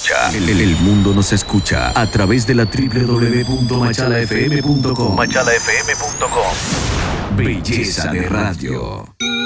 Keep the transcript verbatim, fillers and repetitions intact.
escucha. El, el mundo nos escucha a través de la doble u doble u doble u punto machala f m punto com. machala f m punto com. Belleza de radio.